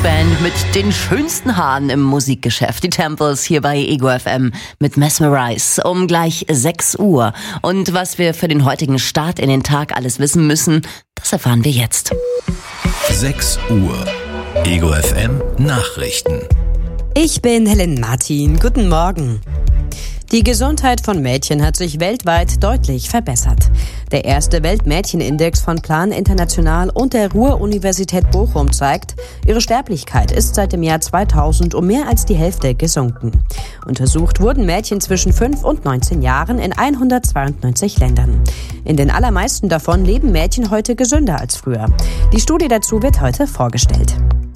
Band mit den schönsten Haaren im Musikgeschäft. Die Temples hier bei Ego FM mit Mesmerize um gleich 6 Uhr. Und was wir für den heutigen Start in den Tag alles wissen müssen, das erfahren wir jetzt. 6 Uhr. Ego FM Nachrichten. Ich bin Helen Martin. Guten Morgen. Die Gesundheit von Mädchen hat sich weltweit deutlich verbessert. Der erste Weltmädchenindex von Plan International und der Ruhr-Universität Bochum zeigt, ihre Sterblichkeit ist seit dem Jahr 2000 um mehr als die Hälfte gesunken. Untersucht wurden Mädchen zwischen 5 und 19 Jahren in 192 Ländern. In den allermeisten davon leben Mädchen heute gesünder als früher. Die Studie dazu wird heute vorgestellt.